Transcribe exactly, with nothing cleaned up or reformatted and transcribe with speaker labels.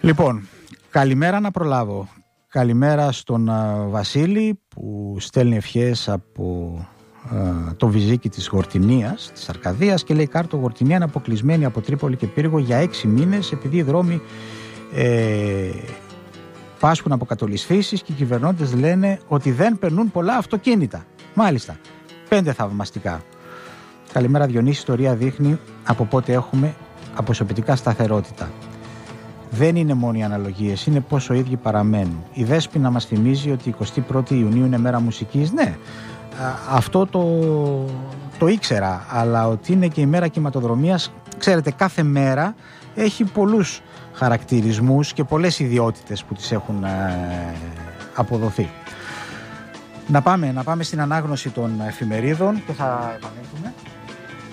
Speaker 1: Λοιπόν, καλημέρα να προλάβω. Καλημέρα στον uh, Βασίλη που στέλνει ευχές από uh, το Βυζίκι της Γορτινίας, της Αρκαδίας, και λέει: Κάρτο, Γορτινία είναι αποκλεισμένη από Τρίπολη και Πύργο για έξι μήνες επειδή οι δρόμοι ε, πάσχουν από κατολής φύσης και οι κυβερνώντες λένε ότι δεν περνούν πολλά αυτοκίνητα. Μάλιστα, πέντε θαυμαστικά. Καλημέρα Διονύση, η ιστορία δείχνει από πότε έχουμε αποσωπητικά σταθερότητα. Δεν είναι μόνο οι αναλογίες, είναι πόσο οι ίδιοι παραμένουν. Η Δέσποινα μας θυμίζει ότι η εικοστή πρώτη Ιουνίου είναι μέρα μουσικής. Ναι, αυτό το, το ήξερα, αλλά ότι είναι και η μέρα κινηματοδρομίας, ξέρετε, κάθε μέρα έχει πολλούς χαρακτηρισμούς και πολλές ιδιότητες που τις έχουν ε, αποδοθεί. Να πάμε, να πάμε στην ανάγνωση των εφημερίδων και θα επανέλθουμε.